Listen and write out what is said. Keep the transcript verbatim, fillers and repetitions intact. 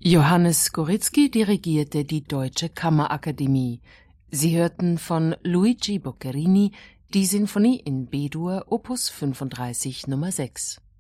Johannes Skoritzky dirigierte die Deutsche Kammerakademie. Sie hörten von Luigi Boccherini die Sinfonie in B-Dur Opus fünfunddreißig Nummer sechs.